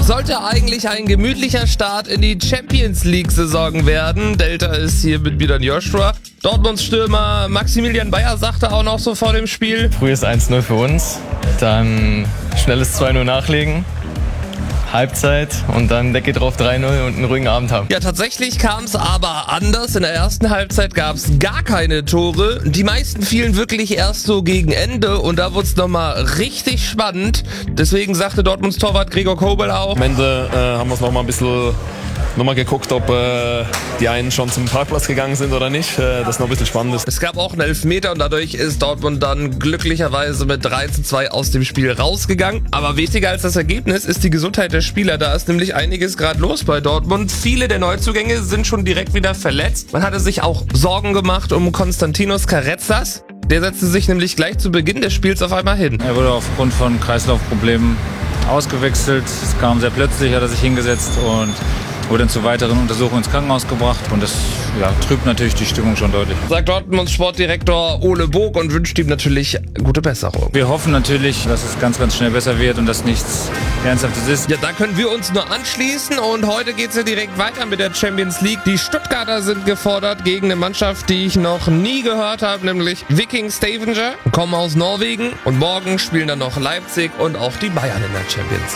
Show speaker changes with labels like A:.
A: sollte eigentlich ein gemütlicher Start in die Champions League-Saison werden. Delta ist hier mit Bidan Joshua. Dortmunds Stürmer Maximilian Bayer sagte auch noch so vor dem Spiel:
B: Frühes 1-0 für uns, dann schnelles 2-0 nachlegen, Halbzeit und dann Decke drauf 3-0 und einen ruhigen Abend haben.
A: Ja, tatsächlich kam es aber anders. In der ersten Halbzeit gab es gar keine Tore. Die meisten fielen wirklich erst so gegen Ende und da wurde es nochmal richtig spannend. Deswegen sagte Dortmunds Torwart Gregor Kobel auch:
C: Am Ende haben wir es nochmal ein bisschen geguckt, ob die einen schon zum Parkplatz gegangen sind oder nicht. Das noch ein bisschen spannend ist.
A: Es gab auch einen Elfmeter und dadurch ist Dortmund dann glücklicherweise mit 3:2 aus dem Spiel rausgegangen. Aber wichtiger als das Ergebnis ist die Gesundheit der Spieler. Da ist nämlich einiges gerade los bei Dortmund. Viele der Neuzugänge sind schon direkt wieder verletzt. Man hatte sich auch Sorgen gemacht um Konstantinos Karetzas. Der setzte sich nämlich gleich zu Beginn des Spiels auf einmal hin.
D: Er wurde aufgrund von Kreislaufproblemen ausgewechselt. Es kam sehr plötzlich, hat er sich hingesetzt und wurde dann zu weiteren Untersuchungen ins Krankenhaus gebracht und das trübt natürlich die Stimmung schon deutlich.
A: Sagt Dortmunds Sportdirektor Ole Bog und wünscht ihm natürlich gute Besserung.
D: Wir hoffen natürlich, dass es ganz, ganz schnell besser wird und dass nichts Ernsthaftes ist.
A: Ja, da können wir uns nur anschließen und heute geht's ja direkt weiter mit der Champions League. Die Stuttgarter sind gefordert gegen eine Mannschaft, die ich noch nie gehört habe, nämlich Viking Stavanger, kommen aus Norwegen und morgen spielen dann noch Leipzig und auch die Bayern in der Champions League.